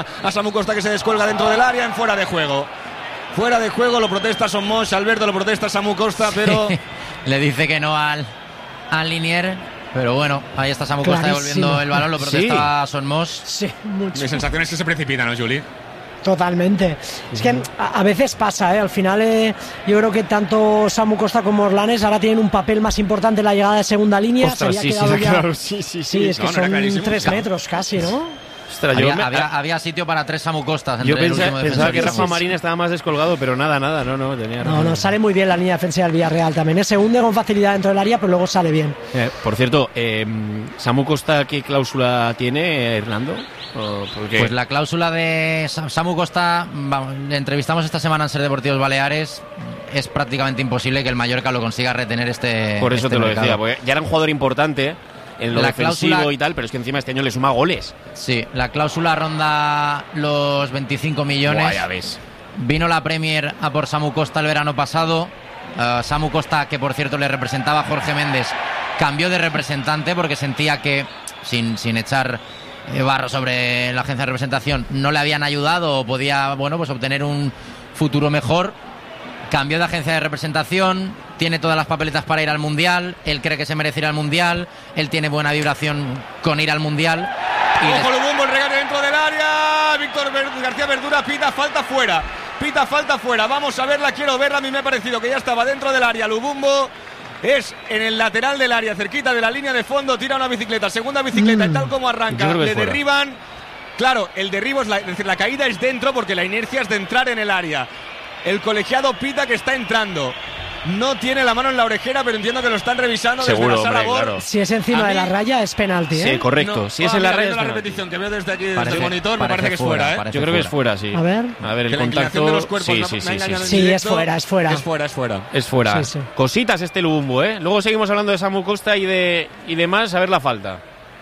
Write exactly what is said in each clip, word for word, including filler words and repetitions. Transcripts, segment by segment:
a Samu Costa, que se descuelga dentro del área, en fuera de juego. Fuera de juego, lo protesta Son Moix, Alberto, lo protesta Samu Costa, pero... Sí, le dice que no al, al Linier, pero bueno, ahí está Samu Costa devolviendo el balón, lo protesta sí. Son Moix. Sí, mucho. Mi sensación es que se precipita, ¿no, Juli? Totalmente. Es que a, a veces pasa, ¿eh? Al final eh, yo creo que tanto Samu Costa como Orlanes ahora tienen un papel más importante en la llegada de segunda línea. Ostras, se sí, había sí, ya... claro, sí, sí, sí. Sí, es que no, no son tres metros casi, ¿no? Ostras, había, me... había, había sitio para tres Samu Costas. Yo pensaba, pensaba que Rafa Marín estaba más descolgado, pero nada, nada, no, no, tenía No, no, sale muy bien la línea defensiva del Villarreal también. ¿eh? Se hunde con facilidad dentro del área, pero luego sale bien. Eh, por cierto, eh, ¿Samu Costa qué cláusula tiene, Hernando? Pues la cláusula de Samu Costa, vamos, le entrevistamos esta semana en Ser Deportivos Baleares, es prácticamente imposible que el Mallorca lo consiga retener este Por eso este te lo mercado. decía, porque ya era un jugador importante en lo la defensivo cláusula, y tal, pero es que encima este año le suma goles. Sí, la cláusula ronda los veinticinco millones. Buah, ya ves. Vino la Premier a por Samu Costa el verano pasado. Uh, Samu Costa, que por cierto le representaba a Jorge Méndez, cambió de representante porque sentía que, sin, sin echar eh, barro sobre la agencia de representación, no le habían ayudado o podía, bueno, pues obtener un futuro mejor. Cambió de agencia de representación, tiene todas las papeletas para ir al Mundial, él cree que se merece ir al Mundial, él tiene buena vibración con ir al Mundial. Y Ojo, Lubumbo, el regate dentro del área, Víctor Ver- García Verdura pita falta fuera, pita falta fuera, vamos a verla, quiero verla, a mí me ha parecido que ya estaba dentro del área, Lubumbo es en el lateral del área, cerquita de la línea de fondo, tira una bicicleta, segunda bicicleta, mm. y tal como arranca, le derriban, claro, el derribo es la, es decir, la caída es dentro porque la inercia es de entrar en el área. El colegiado pita que está entrando. No tiene la mano en la orejera, pero entiendo que lo están revisando. Seguro, desde la sala hombre, claro. Si es encima de la raya es penalti, ¿eh? Sí, correcto. No, si es en la raya es la repetición que veo desde aquí, desde parece, el monitor, me parece que es fuera, fuera, ¿eh? Yo creo que es fuera, sí. A ver. A ver, el que contacto de los cuerpos sí, no, sí, me sí, ha engañado sí, en sí, directo. es fuera, es fuera. Es fuera, es fuera. Es fuera. Sí, sí. Cositas este Lubumbo, ¿eh? Luego seguimos hablando de Samu Costa y de y demás, a ver la falta.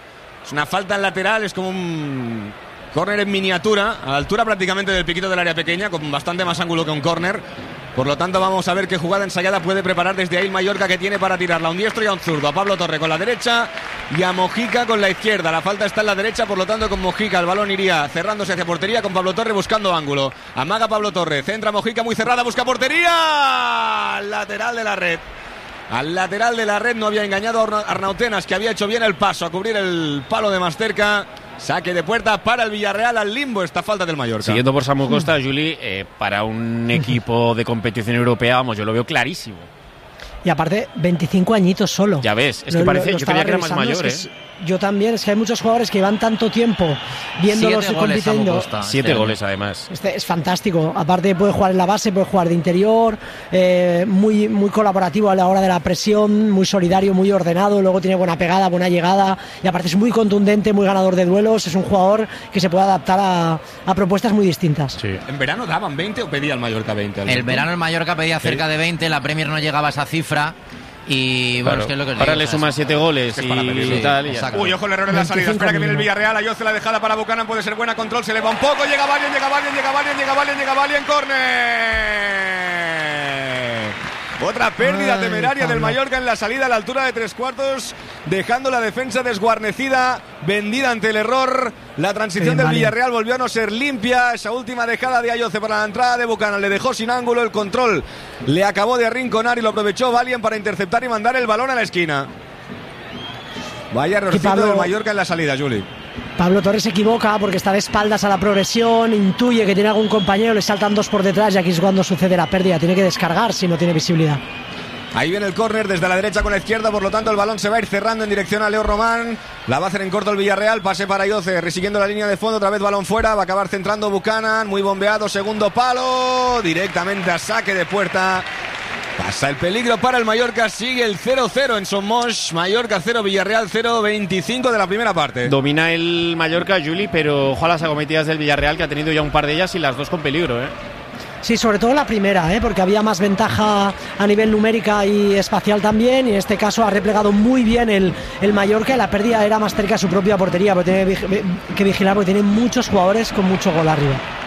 Es una falta en lateral, es como un córner en miniatura, a la altura prácticamente del piquito del área pequeña, con bastante más ángulo que un córner. Por lo tanto, vamos a ver qué jugada ensayada puede preparar desde ahí el Mallorca, que tiene para tirarla a un diestro y a un zurdo. A Pablo Torre con la derecha y a Mojica con la izquierda. La falta está en la derecha, por lo tanto, con Mojica el balón iría cerrándose hacia portería, con Pablo Torre buscando ángulo. Amaga Pablo Torre, centra Mojica muy cerrada, busca portería. Al lateral de la red. Al lateral de la red no había engañado a Arnautenas, que había hecho bien el paso a cubrir el palo de más cerca. Saque de puerta para el Villarreal, al limbo esta falta del Mallorca. Siguiendo por Samu Costa, Juli, eh, para un equipo de competición europea, vamos, yo lo veo clarísimo. Y aparte, veinticinco añitos solo. Ya ves, es lo, que parece, lo, lo yo creía que era más mayor, es ¿eh? Es, yo también, es que hay muchos jugadores que llevan tanto tiempo viéndolos Siete goles, compitiendo. Samu Costa, Siete este goles, además. Este es fantástico. Aparte puede jugar en la base, puede jugar de interior, eh, muy, muy colaborativo a la hora de la presión, muy solidario, muy ordenado, luego tiene buena pegada, buena llegada, y aparte es muy contundente, muy ganador de duelos, es un jugador que se puede adaptar a, a propuestas muy distintas. Sí. ¿En verano daban veinte o pedía el Mallorca veinte? El verano el Mallorca pedía cerca de veinte, la Premier no llegaba a esa cifra. Y bueno, Claro. es que es lo que os Ahora digo, le o sea, sumas siete goles es y, para pedirlo. y tal. Y ya Exacto. está. Uy, ojo el error en la salida. Espera que viene el Villarreal. Ayoce la dejada para Buchanan. Puede ser buena. Control. Se eleva un poco. Llega Valien, llega Valien, llega Valien, llega Valien, llega Valien. Córner. Otra pérdida Ay, temeraria Pablo. del Mallorca en la salida a la altura de tres cuartos, dejando la defensa desguarnecida, vendida ante el error. La transición Bien, del vale. Villarreal volvió a no ser limpia. Esa última dejada de Ayoce para la entrada de Buchanan le dejó sin ángulo. El control le acabó de arrinconar y lo aprovechó Valien para interceptar y mandar el balón a la esquina. Vaya errorcito Pablo- del Mallorca en la salida, Juli. Pablo Torres se equivoca porque está de espaldas a la progresión, intuye que tiene algún compañero, le saltan dos por detrás y aquí es cuando sucede la pérdida. Tiene que descargar si no tiene visibilidad. Ahí viene el córner desde la derecha con la izquierda, por lo tanto el balón se va a ir cerrando en dirección a Leo Román. La va a hacer en corto el Villarreal, pase para Ayoce, resiguiendo la línea de fondo, otra vez balón fuera, va a acabar centrando Buchanan, muy bombeado, segundo palo, directamente a saque de puerta. Pasa el peligro para el Mallorca, sigue el cero cero en Son Moix, Mallorca cero, Villarreal cero, veinticinco de la primera parte. Domina el Mallorca, Juli, pero ojo a las acometidas del Villarreal, que ha tenido ya un par de ellas y las dos con peligro, ¿eh? Sí, sobre todo la primera, ¿eh? Porque había más ventaja a nivel numérica y espacial también, y en este caso ha replegado muy bien el, el Mallorca, y la pérdida era más cerca de su propia portería, pero tiene que vigilar porque tiene muchos jugadores con mucho gol arriba.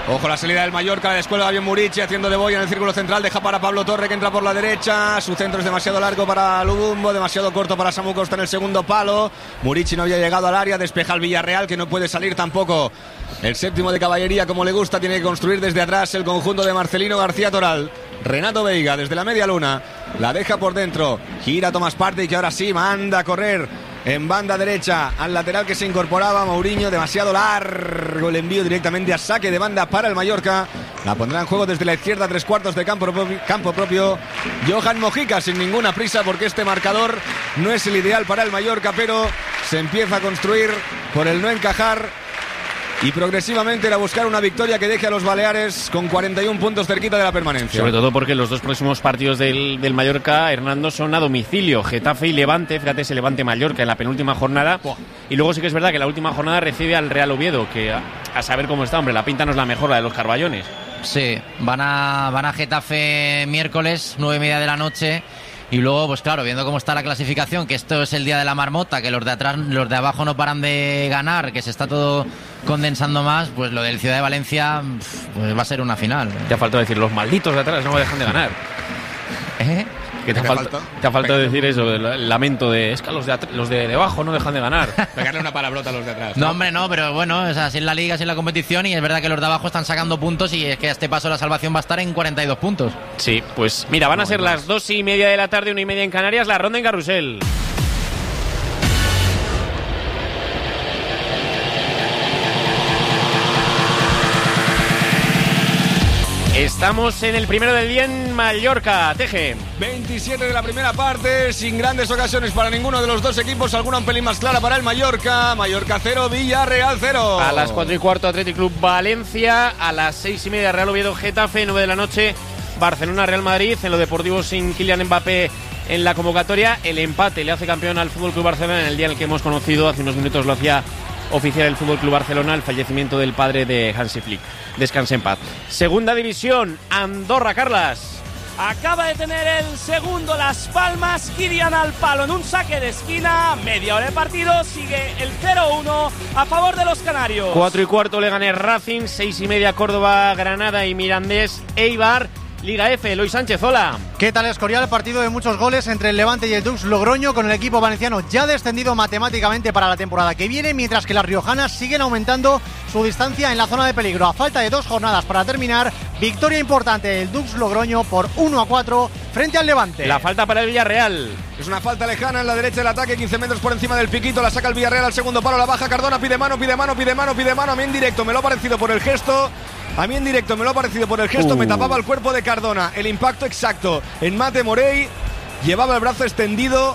Ojo la salida del Mallorca, la descuelga bien Murici haciendo de boya en el círculo central, deja para Pablo Torre que entra por la derecha, su centro es demasiado largo para Lubumbo, demasiado corto para Samu Costa en el segundo palo. Murici no había llegado al área, despeja el Villarreal que no puede salir tampoco. El séptimo de caballería como le gusta, tiene que construir desde atrás el conjunto de Marcelino García Toral. Renato Veiga desde la media luna, la deja por dentro, gira Tomás Partey que ahora sí manda a correr en banda derecha al lateral que se incorporaba Mourinho, demasiado largo el envío directamente a saque de banda para el Mallorca. La pondrá en juego desde la izquierda, tres cuartos de campo, campo propio Johan Mojica sin ninguna prisa porque este marcador no es el ideal para el Mallorca, pero se empieza a construir por el no encajar y progresivamente era buscar una victoria que deje a los Baleares con cuarenta y un puntos cerquita de la permanencia. Sobre todo porque los dos próximos partidos del, del Mallorca, Hernando, son a domicilio, Getafe y Levante. Fíjate ese Levante Mallorca en la penúltima jornada. Buah. Y luego sí que es verdad que la última jornada recibe al Real Oviedo, que a, a saber cómo está, hombre, la pinta no es la mejor, la de los Carballones. Sí, van a, van a Getafe miércoles, nueve y media de la noche. Y luego, pues claro, viendo cómo está la clasificación, que esto es el día de la marmota, que los de atrás, los de abajo no paran de ganar, que se está todo condensando más, pues lo del Ciudad de Valencia pues va a ser una final. Te ha faltado decir, los malditos de atrás no dejan de ganar. ¿Eh? Que te, ha falta, te ha faltado decir eso, el lamento de, es que los de, atr- los de debajo no dejan de ganar. Pegarle una palabrota a los de atrás. ¿no? No, hombre, no, pero bueno, es así en la liga, así en la competición, y es verdad que los de abajo están sacando puntos y es que a este paso la salvación va a estar en cuarenta y dos puntos. Sí, pues mira, van a ser las dos y media de la tarde, una y media en Canarias, la ronda en Carrusel. Estamos en el primero del día en Mallorca, Teje. veintisiete de la primera parte, sin grandes ocasiones para ninguno de los dos equipos, alguna un pelín más clara para el Mallorca. Mallorca cero, Villarreal cero. A las cuatro y cuarto, Athletic Club Valencia. A las seis y media, Real Oviedo Getafe. nueve de la noche, Barcelona Real Madrid. En lo deportivo, sin Kylian Mbappé en la convocatoria. El empate le hace campeón al F C Barcelona en el día en el que hemos conocido, hace unos minutos lo hacía oficial el F C Barcelona, el fallecimiento del padre de Hansi Flick. Descanse en paz. Segunda división, Andorra, Carlas. Acaba de tener el segundo Las Palmas, Kirian al palo en un saque de esquina, media hora de partido, sigue el cero uno a favor de los canarios. Cuatro y cuarto, Leganés Racing, seis y media, Córdoba, Granada y Mirandés, Eibar. Liga F, Eloy Sánchez, hola. ¿Qué tal, Escorial? Partido de muchos goles entre el Levante y el Dux Logroño, con el equipo valenciano ya descendido matemáticamente para la temporada que viene, mientras que las riojanas siguen aumentando su distancia en la zona de peligro. A falta de dos jornadas para terminar, victoria importante del Dux Logroño por uno a cuatro frente al Levante. La falta para el Villarreal. Es una falta lejana en la derecha del ataque, quince metros por encima del piquito, la saca el Villarreal al segundo palo, la baja Cardona, pide mano, pide mano, pide mano, pide mano, a mí en directo me lo ha parecido por el gesto. A mí en directo me lo ha parecido por el gesto, uh. me tapaba el cuerpo de Cardona. El impacto exacto en Mate Morey, llevaba el brazo extendido.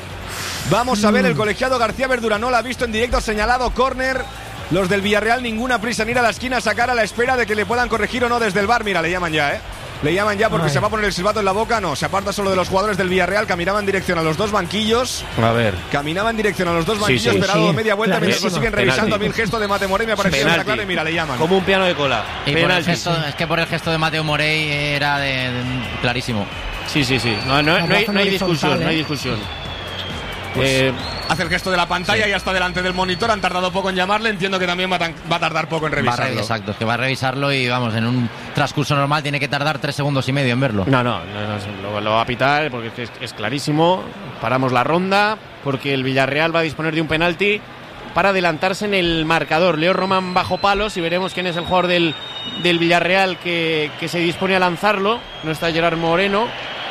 Vamos a ver, el colegiado García Verdura no la ha visto en directo, señalado córner. Los del Villarreal, ninguna prisa en ir a la esquina a sacar a la espera de que le puedan corregir o no desde el bar. Mira, le llaman ya, ¿eh? Le llaman ya porque Ay. se va a poner el silbato en la boca. No, se aparta solo de los jugadores del Villarreal. Caminaba en dirección a los dos banquillos. A ver. Caminaba en dirección a los dos banquillos, sí, sí. pero ha dado sí. media vuelta mientras lo siguen revisando. A mí el gesto de Mateo Morey me ha parecido una clave. Mira, le llaman. Como un piano de cola. Y por el gesto, es que por el gesto de Mateo Morey era de, de, clarísimo. Sí, sí, sí. No, no, no, hay, no hay discusión, no hay discusión. Pues eh, hace el gesto de la pantalla sí. y hasta delante del monitor. Han tardado poco en llamarle. Entiendo que también va a, va a tardar poco en revisarlo. Va a re, exacto, que va a revisarlo y vamos, en un transcurso normal tiene que tardar tres segundos y medio en verlo. No, no, no, no lo, lo va a pitar porque es, es clarísimo. Paramos la ronda porque el Villarreal va a disponer de un penalti para adelantarse en el marcador. Leo Román bajo palos y veremos quién es el jugador del, del Villarreal que, que se dispone a lanzarlo. No está Gerard Moreno.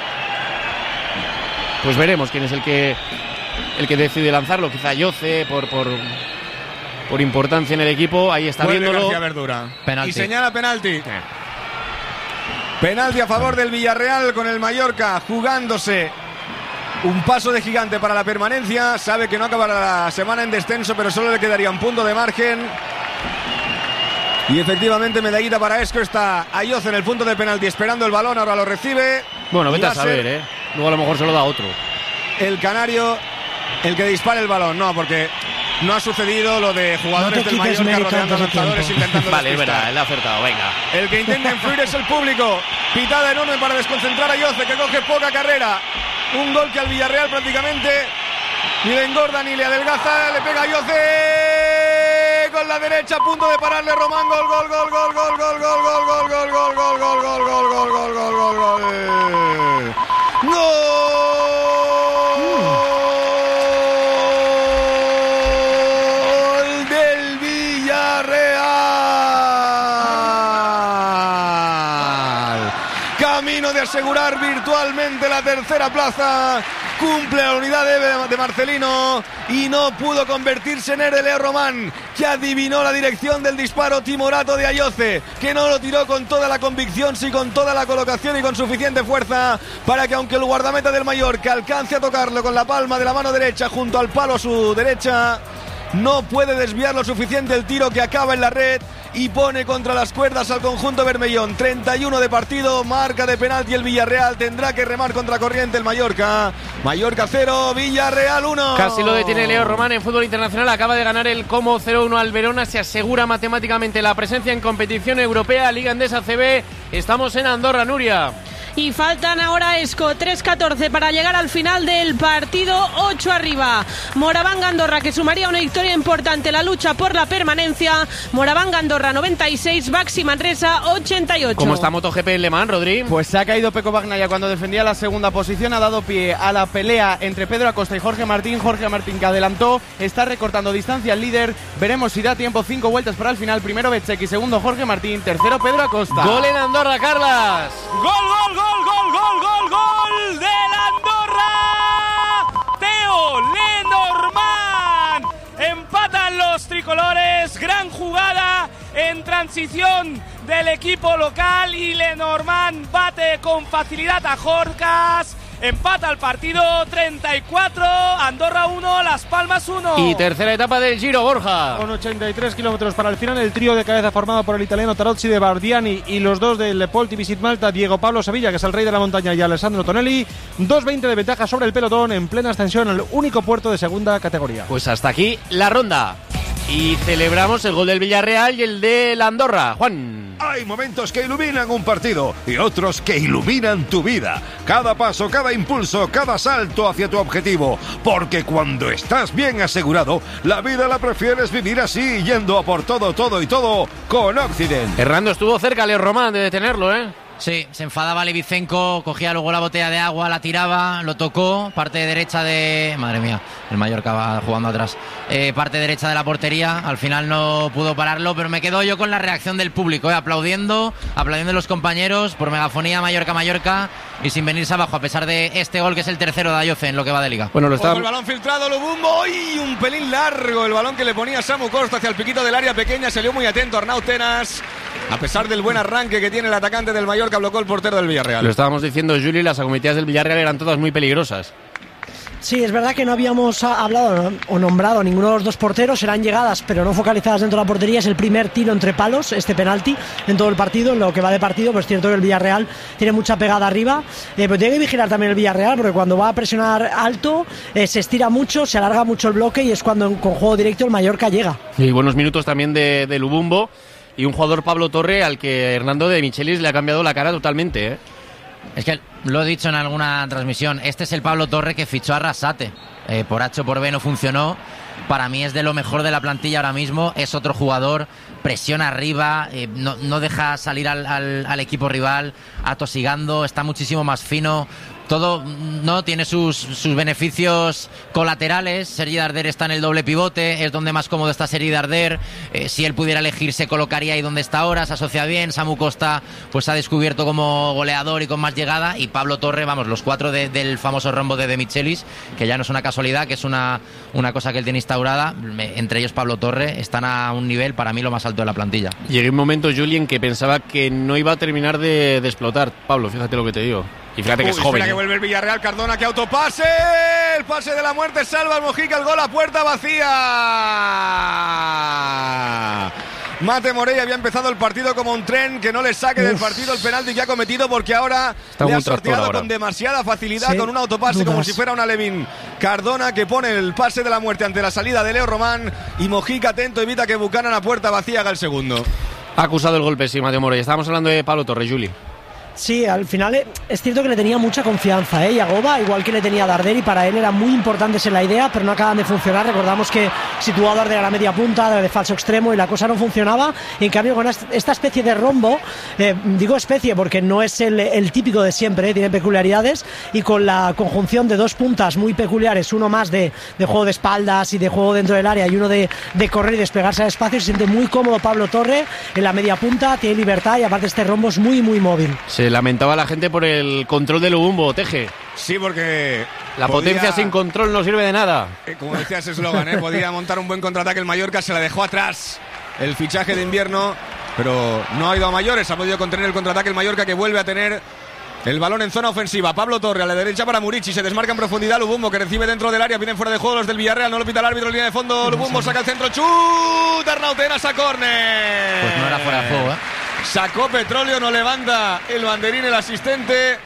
Pues veremos quién es el que el que decide lanzarlo, quizá Yoce por, por, por importancia en el equipo. Ahí está Vuelve viéndolo. García Verdura. Penalti. Y señala penalti. Eh. Penalti a favor del Villarreal con el Mallorca jugándose un paso de gigante para la permanencia. Sabe que no acabará la semana en descenso, pero solo le quedaría un punto de margen. Y efectivamente medallita para Esco. Está Ayoce en el punto de penalti esperando el balón, ahora lo recibe. Bueno, vete a saber, ¿eh? Luego a lo mejor se lo da otro. El canario el que dispara el balón, no, porque no ha sucedido lo de jugadores no del Mallorca rodeando a lanzadores intentando vale, es verdad, él ha acertado, venga. El que intenta influir es el público. Pitada enorme para desconcentrar a Yoce, que coge poca carrera. Un gol que al Villarreal prácticamente ni le engorda ni le adelgaza. Le pega a Yoce. con la derecha, a punto de pararle Román. Gol, gol, gol, gol, gol, gol, gol, gol, gol, gol, gol, gol, gol, gol, gol, gol, gol, gol, gol, gol. Gol del Villarreal. Camino de asegurar virtualmente la tercera plaza. Cumple la unidad de, de Marcelino y no pudo convertirse en el de Leo Román, que adivinó la dirección del disparo timorato de Ayoce, que no lo tiró con toda la convicción, sí con toda la colocación y con suficiente fuerza para que, aunque el guardameta del Mallorca alcance a tocarlo con la palma de la mano derecha junto al palo a su derecha, no puede desviar lo suficiente el tiro, que acaba en la red y pone contra las cuerdas al conjunto bermellón. treinta y uno de partido, marca de penalti el Villarreal. Tendrá que remar contra corriente el Mallorca. Mallorca cero, Villarreal uno. Casi lo detiene Leo Román en fútbol internacional. Acaba de ganar el Como cero uno al Verona. Se asegura matemáticamente la presencia en competición europea, Liga Endesa C B. Estamos en Andorra, Nuria. Y faltan ahora Esco, tres catorce para llegar al final del partido, ocho arriba. Moraván Andorra, que sumaría una victoria importante, la lucha por la permanencia. Moraván Andorra noventa y seis, Baxi Manresa ochenta y ocho. ¿Cómo está MotoGP en Le Mans, Rodri? Pues se ha caído Pecco Bagnaia cuando defendía la segunda posición, ha dado pie a la pelea entre Pedro Acosta y Jorge Martín. Jorge Martín, que adelantó, está recortando distancia al líder. Veremos si da tiempo, cinco vueltas para el final. Primero Bezzecchi, segundo Jorge Martín, tercero Pedro Acosta. Gol en Andorra, Carlas. Gol, gol, gol. Gol, gol, gol, gol, gol del Andorra. Teo Lenormand. Empatan los tricolores. Gran jugada en transición del equipo local y Lenormand bate con facilidad a Jorcas. Empata el partido, treinta y cuatro, Andorra uno, Las Palmas uno. Y tercera etapa del Giro, Borja. Con ochenta y tres kilómetros para el final, el trío de cabeza formado por el italiano Tarozzi de Bardiani y los dos del Polti Visit Malta, Diego Pablo Sevilla, que es el rey de la montaña, y Alessandro Tonelli. dos veinte de ventaja sobre el pelotón en plena ascensión al único puerto de segunda categoría. Pues hasta aquí la ronda. Y celebramos el gol del Villarreal y el de la Andorra. Juan. Hay momentos que iluminan un partido y otros que iluminan tu vida. Cada paso, cada impulso, cada salto hacia tu objetivo. Porque cuando estás bien asegurado, la vida la prefieres vivir así, yendo a por todo, todo y todo con Occident. Hernando, estuvo cerca Leo Román de detenerlo, ¿eh? Sí, se enfadaba Levicenko, cogía luego la botella de agua, la tiraba, lo tocó, parte derecha de... Madre mía, el Mallorca va jugando atrás. Eh, parte derecha de la portería, al final no pudo pararlo, pero me quedo yo con la reacción del público, eh, aplaudiendo, aplaudiendo a los compañeros por megafonía Mallorca-Mallorca y sin venirse abajo, a pesar de este gol que es el tercero de Ayoce en lo que va de liga. Bueno, lo está... El balón filtrado, Lubumbo, y un pelín largo el balón que le ponía Samu Costa hacia el piquito del área pequeña, salió muy atento Arnau Tenas. A pesar del buen arranque que tiene el atacante del Mallorca, bloqueó el portero del Villarreal. Lo estábamos diciendo, Juli, las acometidas del Villarreal eran todas muy peligrosas. Sí, es verdad que no habíamos hablado o nombrado ninguno de los dos porteros, eran llegadas pero no focalizadas dentro de la portería. Es el primer tiro entre palos, este penalti, en todo el partido, en lo que va de partido. Pues es cierto que el Villarreal tiene mucha pegada arriba, eh, pero tiene que vigilar también el Villarreal, porque cuando va a presionar alto eh, se estira mucho, se alarga mucho el bloque y es cuando con juego directo el Mallorca llega. Y buenos minutos también de, de Lubumbo. Y un jugador, Pablo Torre, al que Hernando de Michelis le ha cambiado la cara totalmente, ¿eh? Es que lo he dicho en alguna transmisión, este es el Pablo Torre que fichó a Arrasate. Eh, por H o por B no funcionó. Para mí es de lo mejor de la plantilla ahora mismo. Es otro jugador, presiona arriba, eh, no, no deja salir al, al, al equipo rival atosigando, está muchísimo más fino. Todo no tiene sus, sus beneficios colaterales. Sergi Darder está en el doble pivote, es donde más cómodo está Sergi Darder. Eh, si él pudiera elegir, se colocaría ahí donde está ahora, se asocia bien. Samu Costa pues se ha descubierto como goleador y con más llegada. Y Pablo Torre, vamos, los cuatro de, del famoso rombo de De Michelis, que ya no es una casualidad, que es una, una cosa que él tiene instaurada. Entre ellos Pablo Torre, están a un nivel para mí lo más alto de la plantilla. Llegué un momento, Julien, que pensaba que no iba a terminar de, de explotar. Pablo, fíjate lo que te digo. Y fíjate que Uy, es joven. Espera ¿eh? que vuelve el Villarreal, Cardona, que autopase. El pase de la muerte, salva al Mojica, el gol a puerta vacía. Mate Morey había empezado el partido como un tren, que no le saque Uf. del partido el penalti que ha cometido, porque ahora Está le ha sorteado con demasiada facilidad, sí, con un autopase dudas. como si fuera una Levin. Cardona, que pone el pase de la muerte ante la salida de Leo Román, y Mojica atento, evita que Buchanan a puerta vacía haga el segundo. Ha acusado el golpe, sí, Mateo Morey. Estábamos hablando de Pablo Torre, Juli. Sí, al final es cierto que le tenía mucha confianza, ¿eh? Yagoba, igual que le tenía a Darder, y para él era muy importante esa la idea, pero no acaban de funcionar. Recordamos que situó a Darder a la media punta, de falso extremo, y la cosa no funcionaba. Y en cambio, con esta especie de rombo, eh, digo especie porque no es el, el típico de siempre, ¿eh? Tiene peculiaridades, y con la conjunción de dos puntas muy peculiares, uno más de, de juego de espaldas y de juego dentro del área, y uno de, de correr y despegarse al espacio, se siente muy cómodo Pablo Torre en la media punta, tiene libertad, y aparte este rombo es muy, muy móvil. Se lamentaba la gente por el control de Lubumbo, Teje. Sí, porque la podía, potencia sin control no sirve de nada. Eh, como decía ese eslogan, ¿eh? Podía montar un buen contraataque el Mallorca, se la dejó atrás el fichaje de invierno, pero no ha ido a mayores, ha podido contener el contraataque el Mallorca, que vuelve a tener el balón en zona ofensiva. Pablo Torre a la derecha para Murici, se desmarca en profundidad Lubumbo, que recibe dentro del área, vienen fuera de juego los del Villarreal, no lo pita el árbitro, línea de fondo, Lubumbo saca el centro, chut, Arnautenas a córner. Pues no era fuera de juego, ¿eh? Sacó Petróleo, no levanta el banderín el asistente.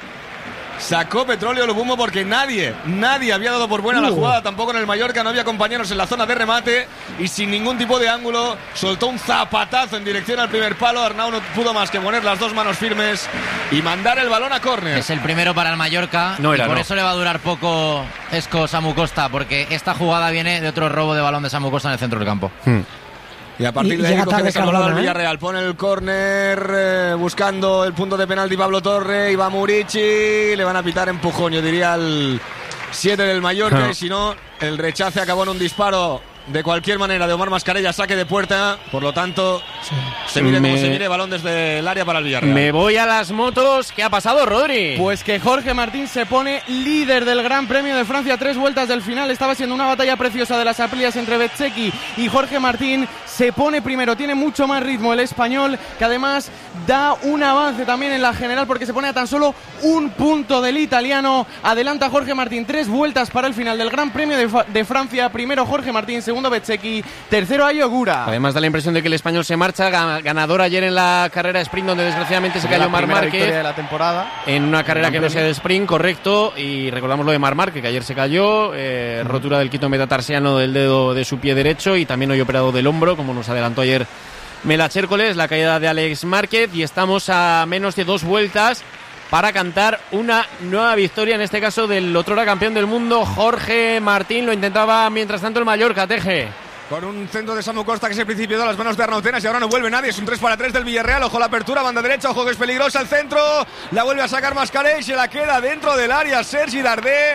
Sacó Petróleo Lubumbo porque nadie, nadie había dado por buena uh. la jugada, tampoco en el Mallorca, no había compañeros en la zona de remate, y sin ningún tipo de ángulo soltó un zapatazo en dirección al primer palo. Arnau no pudo más que poner las dos manos firmes y mandar el balón a córner. Es el primero para el Mallorca, no era, y por no. eso le va a durar poco Esco Samu Costa, porque esta jugada viene de otro robo de balón de Samu Costa en el centro del campo. Hmm. Y a partir de ahí coge desarrollado el Villarreal, pone el córner, eh, buscando el punto de penalti Pablo Torre, y va Murici, le van a pitar empujón, yo diría el siete del Mallorca, no. Y si no, el rechace acabó en un disparo de cualquier manera de Omar Mascarella, saque de puerta, por lo tanto, sí. se mire me... como se mire, balón desde el área para el Villarreal. Me voy a las motos. ¿Qué ha pasado, Rodri? Pues que Jorge Martín se pone líder del Gran Premio de Francia, tres vueltas del final. Estaba siendo una batalla preciosa de las Aprilias entre Bezzecchi y Jorge Martín. Se pone primero, tiene mucho más ritmo el español, que además da un avance también en la general, porque se pone a tan solo un punto del italiano. Adelanta Jorge Martín, tres vueltas para el final del Gran Premio de, de Francia. Primero Jorge Martín, segundo Bezzecchi, tercero Ayogura. Además da la impresión de que el español se marcha, ganador ayer en la carrera sprint, donde desgraciadamente se cayó Marc Márquez de la temporada, en una carrera que no sea de sprint, correcto, y recordamos lo de Marc Márquez, que ayer se cayó, eh, rotura del quito metatarsiano del dedo de su pie derecho, y también hoy operado del hombro, como nos adelantó ayer Mela Chércoles, la caída de Alex Márquez, y estamos a menos de dos vueltas para cantar una nueva victoria, en este caso del otrora campeón del mundo, Jorge Martín. Lo intentaba mientras tanto el Mallorca, Teje. Con un centro de Samu Costa que se principió a las manos de Arnautenas, y ahora no vuelve nadie. Es un tres para tres del Villarreal. Ojo la apertura, banda derecha, ojo que es peligrosa el centro. La vuelve a sacar Mascarell y se la queda dentro del área Sergi Darder.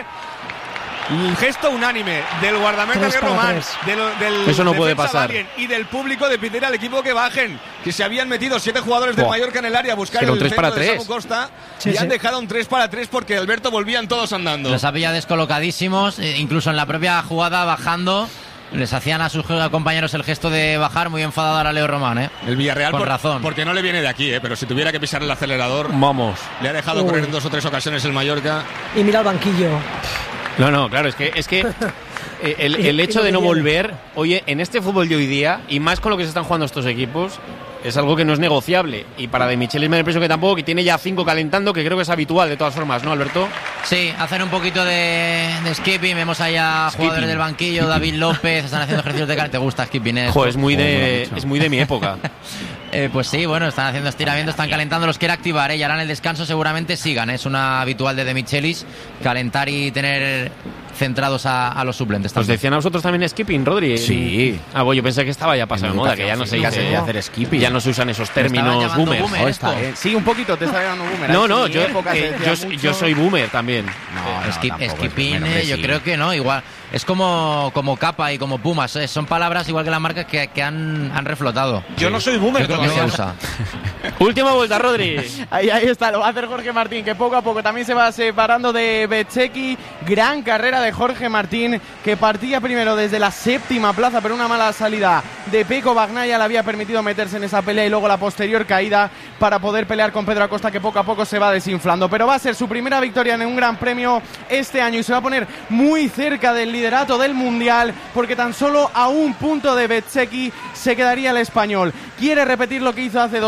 Un gesto unánime del guardameta de Román, del, del eso no puede pasar, y del público de pedir al equipo que bajen, que se habían metido siete jugadores del Mallorca en el área a buscar el tres para centro de Samu Costa, sí, y sí. han dejado un tres para tres porque Alberto volvían todos andando. Los había descolocadísimos, incluso en la propia jugada bajando. Les hacían a sus compañeros el gesto de bajar, muy enfadado ahora Leo Román, ¿eh? El Villarreal, con por, razón. Porque no le viene de aquí, ¿eh? Pero si tuviera que pisar el acelerador, vamos. Le ha dejado Uy. correr en dos o tres ocasiones el Mallorca. Y mira el banquillo. No, no, claro, es que es que el, el hecho de no volver, oye, en este fútbol de hoy día, y más con lo que se están jugando estos equipos, es algo que no es negociable. Y para De Michelis me da la impresión que tampoco, que tiene ya cinco calentando, que creo que es habitual de todas formas, ¿no, Alberto? Sí, hacen un poquito de, de skipping. Vemos allá skipping. Jugadores del banquillo, David López, están haciendo ejercicios de calentamiento. ¿Te gusta skipping? ¿Eh? Joder, es muy de, es muy de mi época. eh, pues sí, bueno, están haciendo estiramiento, están calentando, los quiere activar, ¿eh? Y ahora en el descanso seguramente sigan, ¿eh? Es una habitual de De Michelis, calentar y tener centrados a, a los suplentes. ¿Os decían a vosotros también skipping, Rodri? Sí. Ah, bueno, yo pensé que estaba ya pasado de moda, que ya no se dice no. hacer skipping. Ya no se usan esos términos boomer. boomer oh, está, eh. Sí, un poquito te está llamando boomer. No, no, yo, que, yo, yo soy boomer también. No, no Skip, skipping, eh, yo sí. creo que no, igual. Es como, como Capa y como Pumas, eh. Son palabras igual que las marcas que, que han, han reflotado. Yo sí. no soy boomer, creo que se usa. Última vuelta, Rodri. Ahí, ahí está, lo va a hacer Jorge Martín, que poco a poco también se va separando de Bezzecchi. Gran carrera de Jorge Martín, que partía primero desde la séptima plaza, pero una mala salida de Peco Bagnaia le había permitido meterse en esa pelea, y luego la posterior caída para poder pelear con Pedro Acosta, que poco a poco se va desinflando. Pero va a ser su primera victoria en un Gran Premio este año, y se va a poner muy cerca del liderato del Mundial, porque tan solo a un punto de Bezzecchi se quedaría el español. Quiere repetir lo que hizo hace dos años,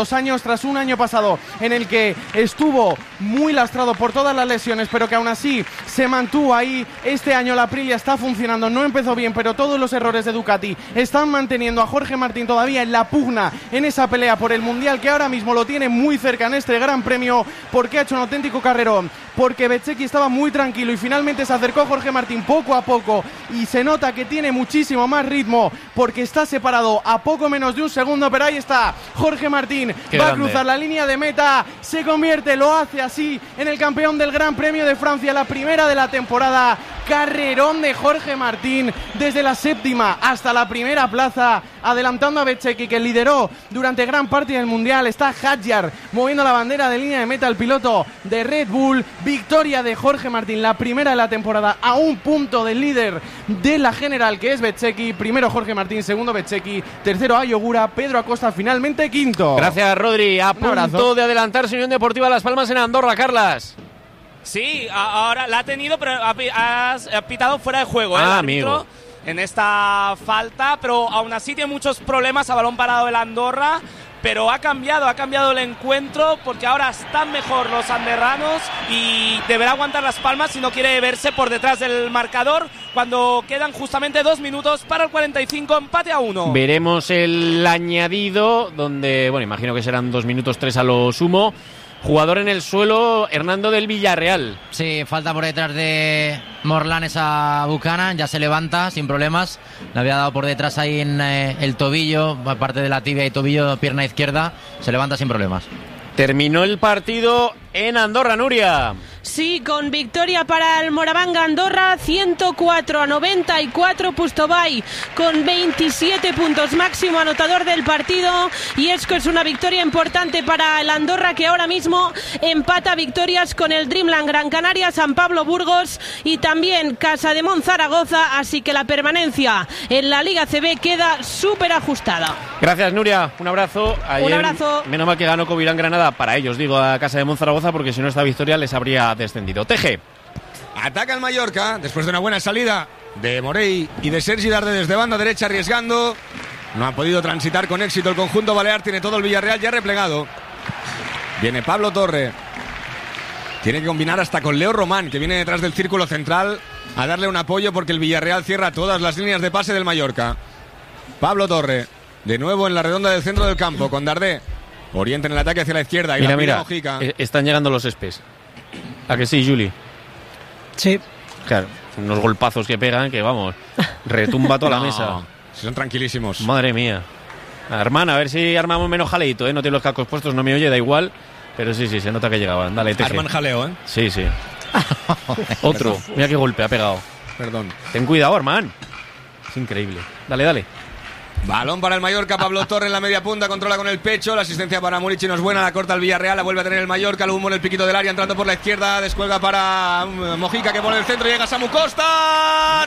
tras un año pasado en el que estuvo muy lastrado por todas las lesiones, pero que aún así se mantuvo ahí. Este año la Aprilia está funcionando, no empezó bien, pero todos los errores de Ducati están manteniendo a Jorge Martín todavía en la pugna, en esa pelea por el Mundial, que ahora mismo lo tiene muy cerca en este Gran Premio, porque ha hecho un auténtico carrerón, porque Bezzecchi estaba muy tranquilo y finalmente se acercó Jorge Martín poco a poco y se nota que tiene muchísimo más ritmo porque está separado a poco menos de un segundo, pero ahí está Jorge Martín. Qué va grande. a cruzar la línea de meta, se convierte, lo hace así en el campeón del Gran Premio de Francia, la primera de la temporada. Carrerón de Jorge Martín desde la séptima hasta la primera plaza, adelantando a Bezzecchi, que lideró durante gran parte del Mundial. Está Hadjar moviendo la bandera de línea de meta, el piloto de Red Bull. Victoria de Jorge Martín, la primera de la temporada, a un punto del líder de la general, que es Bezzecchi. Primero Jorge Martín, segundo Bezzecchi, tercero Ayogura, Pedro Acosta finalmente quinto. Gracias, Rodri. A Un punto abrazo. de adelantarse Unión Deportiva Las Palmas en Andorra, Carlas. Sí, a- ahora la ha tenido, pero ha, pi- has- ha pitado fuera de juego, ¿eh? Ah, el árbitro amigo. en esta falta, pero aún así tiene muchos problemas a balón parado el Andorra. Pero ha cambiado, ha cambiado el encuentro porque ahora están mejor los anderranos y deberá aguantar Las Palmas si no quiere verse por detrás del marcador cuando quedan justamente dos minutos para el cuarenta y cinco, empate a uno. Veremos el añadido, donde, bueno, imagino que serán dos minutos tres a lo sumo. Jugador en el suelo, Hernando del Villarreal. Sí, falta por detrás de Morlanes a Buchanan, ya se levanta sin problemas. Le había dado por detrás ahí en eh, el tobillo, aparte de la tibia y tobillo, pierna izquierda, se levanta sin problemas. Terminó el partido en Andorra, Nuria. Sí, con victoria para el Moravanga Andorra, ciento cuatro a noventa y cuatro. Pustobai con veintisiete puntos, máximo anotador del partido. Y es que es una victoria importante para el Andorra, que ahora mismo empata victorias con el Dreamland Gran Canaria, San Pablo Burgos y también Casa de Mon Zaragoza. Así que la permanencia en la Liga C B queda súper ajustada. Gracias, Nuria. Un abrazo. Ayer, abrazo. Menos mal que ganó Covirán Granada, para ellos, digo, a Casa de Monzaragoza, porque si no esta victoria les habría descendido. Teje. Ataca el Mallorca después de una buena salida de Morey y de Sergi Darder desde banda derecha arriesgando. No ha podido transitar con éxito el conjunto balear. Tiene todo el Villarreal ya replegado. Viene Pablo Torre. Tiene que combinar hasta con Leo Román, que viene detrás del círculo central, a darle un apoyo porque el Villarreal cierra todas las líneas de pase del Mallorca. Pablo Torre, de nuevo en la redonda del centro del campo, con Dardé. Orienta en el ataque hacia la izquierda. Y Mira, la mira, Mojica. eh, están llegando los espes. ¿A que sí, Juli? Sí. Claro, unos golpazos que pegan que, vamos, retumba toda la No, mesa. si son tranquilísimos. Madre mía. Hermana, a ver si armamos menos jaleito, ¿eh? No tiene los cascos puestos, no me oye, da igual. Pero sí, sí, se nota que llegaban. Dale, Teje. Arman jaleo, ¿eh? Sí, sí. Otro. Mira qué golpe ha pegado. Perdón. Ten cuidado, Armán. Es increíble. Dale, dale. Balón para el Mallorca, Pablo Torre en la media punta, controla con el pecho, la asistencia para Murici no es buena, la corta el Villarreal, la vuelve a tener el Mallorca, lo humo en el piquito del área, entrando por la izquierda, descuelga para um, Mojica, que pone el centro, llega Samu Costa,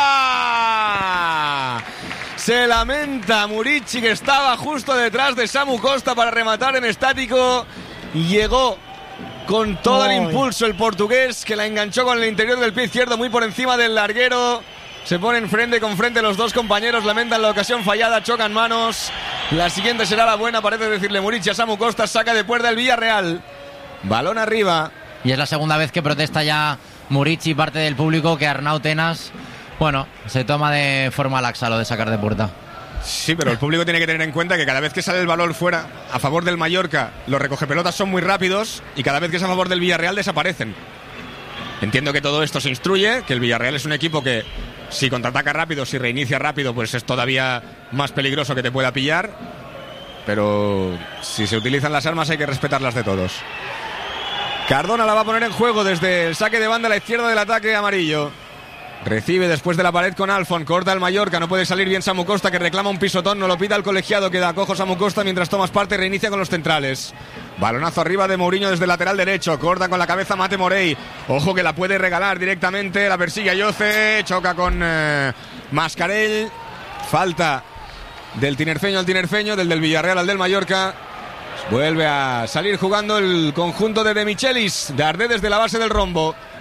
arriba. Se lamenta Murici, que estaba justo detrás de Samu Costa para rematar en estático, llegó con todo el impulso el portugués, que la enganchó con el interior del pie izquierdo, muy por encima del larguero. Se ponen frente con frente los dos compañeros, lamentan la ocasión fallada, chocan manos. La siguiente será la buena, parece decirle Murici a Samu Costa, saca de puerta el Villarreal. Balón arriba. Y es la segunda vez que protesta ya Murici, parte del público, que Arnau Tenas, bueno, se toma de forma laxa lo de sacar de puerta. Sí, pero el público tiene que tener en cuenta que cada vez que sale el balón fuera a favor del Mallorca, los recogepelotas son muy rápidos y cada vez que es a favor del Villarreal desaparecen. Entiendo que todo esto se instruye, que el Villarreal es un equipo que si contraataca rápido, si reinicia rápido, pues es todavía más peligroso que te pueda pillar. Pero si se utilizan las armas hay que respetarlas de todos. Cardona la va a poner en juego desde el saque de banda a la izquierda del ataque amarillo. Recibe después de la pared con Alfon, corta el Mallorca, no puede salir bien Samu Costa, que reclama un pisotón, no lo pida el colegiado, queda cojo Samu Costa mientras Tomás parte, reinicia con los centrales. Balonazo arriba de Mourinho desde el lateral derecho, corta con la cabeza Mate Morey, ojo que la puede regalar directamente, la persigue Ayoce, choca con eh, Mascarell, falta del tinerfeño al tinerfeño, del del Villarreal al del Mallorca. Vuelve a salir jugando el conjunto de De Michelis, Dardé desde la base del rombo.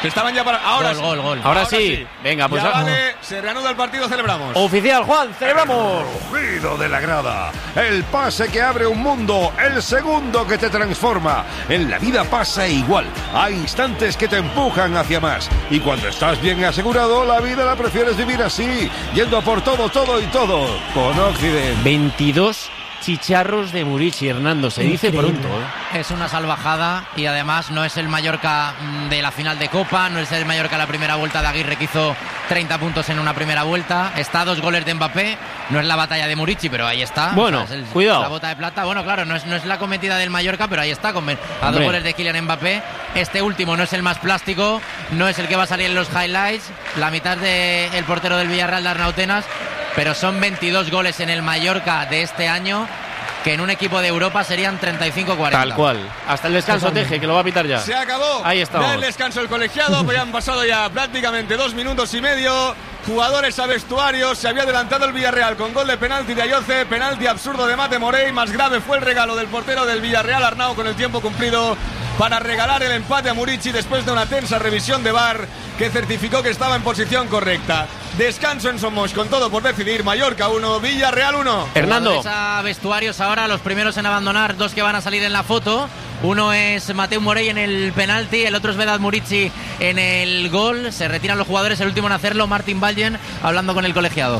Que estaban ya para... Ahora gol, sí. gol, gol. Ahora, Ahora sí. sí. Venga, pues ya a- vale, se reanuda el partido, celebramos. Oficial, Juan, celebramos. Ruido de la grada, el pase que abre un mundo, el segundo que te transforma. En la vida pasa igual, hay instantes que te empujan hacia más. Y cuando estás bien asegurado, la vida la prefieres vivir así, yendo a por todo, todo y todo, con Occident. veintidós chicharros de Murici, Hernando, se dice Increíble. pronto, ¿eh? Es una salvajada y además no es el Mallorca mm, de la final de Copa, no es el Mallorca de la primera vuelta de Aguirre que hizo treinta puntos en una primera vuelta. Está a dos goles de Mbappé, no es la batalla de Murici, pero ahí está. Bueno, O sea, es el- cuidado. La bota de plata, bueno, claro, no es, no es la cometida del Mallorca, pero ahí está, con, a dos Hombre. goles de Kylian Mbappé. Este último no es el más plástico, no es el que va a salir en los highlights, la mitad del portero del Villarreal de Arnautenas, pero son veintidós goles en el Mallorca de este año, que en un equipo de Europa serían treinta y cinco cuarenta. Tal cual. Hasta el descanso, Teje, que lo va a pitar ya. Se acabó. Ahí estamos. Ya el descanso del colegiado, pues ya han pasado ya prácticamente dos minutos y medio. Jugadores a vestuarios, se había adelantado el Villarreal con gol de penalti de Ayoce, penalti absurdo de Mate Morey. Más grave fue el regalo del portero del Villarreal, Arnau, con el tiempo cumplido para regalar el empate a Murici después de una tensa revisión de V A R que certificó que estaba en posición correcta. Descanso en Somos con todo por decidir. Mallorca uno, Villarreal uno. Hernando. Jugadores a vestuarios ahora, los primeros en abandonar, dos que van a salir en la foto. Uno es Mateu Morey en el penalti, el otro es Vedat Murici en el gol. Se retiran los jugadores, el último en hacerlo, Martin Baljen, hablando con el colegiado.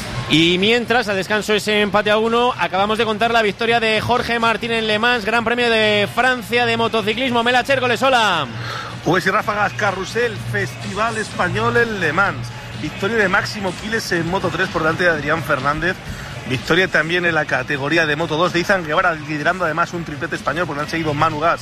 Y mientras, a descanso ese empate a uno, acabamos de contar la victoria de Jorge Martín en Le Mans, Gran Premio de Francia de motociclismo. Mela Chércoles, hola. Pues y Ráfagas Carrusel, Festival Español en Le Mans. Victoria de Máximo Quiles en Moto tres por delante de Adrián Fernández. Victoria también en la categoría de Moto dos de Izan Guevara, liderando además un triplete español porque han seguido Manu Gas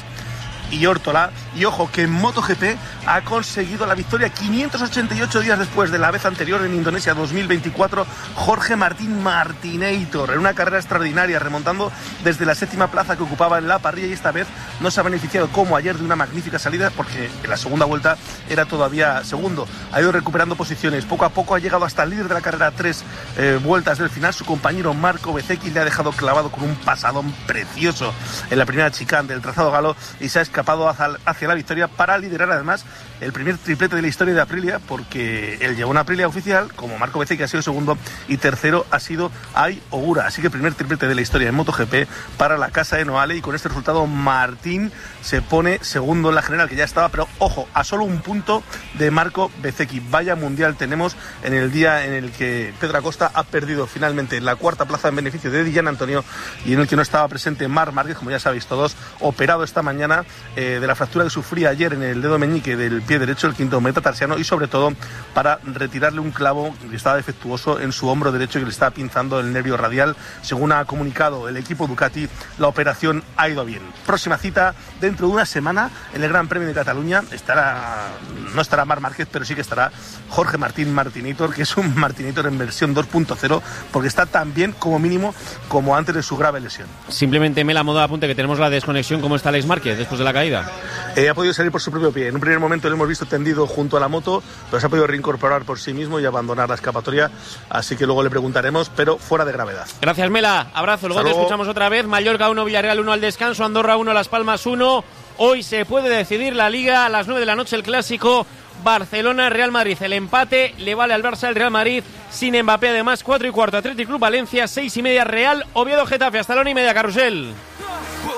y Órtola. Y ojo que en MotoGP ha conseguido la victoria quinientos ochenta y ocho días después de la vez anterior en Indonesia dos mil veinticuatro, Jorge Martín Martinator, en una carrera extraordinaria, remontando desde la séptima plaza que ocupaba en la parrilla, y esta vez no se ha beneficiado como ayer de una magnífica salida porque en la segunda vuelta era todavía segundo. Ha ido recuperando posiciones, poco a poco ha llegado hasta el líder de la carrera a tres eh, vueltas del final. Su compañero Marco Bezzecchi le ha dejado clavado con un pasadón precioso en la primera chicane del trazado galo y se ha escapado hacia, hacia la victoria para liderar además el primer triplete de la historia de Aprilia, porque él llevó una Aprilia oficial, como Marco Bezzecchi ha sido segundo y tercero ha sido Ai Ogura. Así que primer triplete de la historia en MotoGP para la casa de Noale, y con este resultado Martín se pone segundo en la general, que ya estaba, pero ojo, a solo un punto de Marco Bezzecchi. Vaya mundial tenemos en el día en el que Pedro Acosta ha perdido finalmente la cuarta plaza en beneficio de Dillan Antonio, y en el que no estaba presente Marc Márquez, como ya sabéis todos, operado esta mañana eh, de la fractura que sufría ayer en el dedo meñique del pie derecho, el quinto metatarsiano, y sobre todo para retirarle un clavo que estaba defectuoso en su hombro derecho, que le estaba pinzando el nervio radial. Según ha comunicado el equipo Ducati, la operación ha ido bien. Próxima cita dentro de una semana en el Gran Premio de Cataluña. Estará, no estará Marc Márquez, pero sí que estará Jorge Martín Martinator, que es un Martinator en versión dos punto cero, porque está tan bien como mínimo como antes de su grave lesión. Simplemente me la moda apunte que tenemos la desconexión. ¿Cómo está Alex Márquez después de la caída? Eh, ha podido salir por su propio pie. En un primer momento lo hemos visto tendido junto a la moto, pero se ha podido reincorporar por sí mismo y abandonar la escapatoria, así que luego le preguntaremos, pero fuera de gravedad. Gracias, Mela. Abrazo. Luego Hasta te luego. escuchamos otra vez. Mallorca uno, Villarreal uno al descanso, Andorra uno, Las Palmas uno. Hoy se puede decidir la Liga a las nueve de la noche, el clásico Barcelona-Real Madrid. El empate le vale al Barça, el Real Madrid sin Mbappé. Además, cuatro y cuarto, Athletic Club Valencia, seis y media, Real Oviedo Getafe. Hasta la una y media, Carrusel.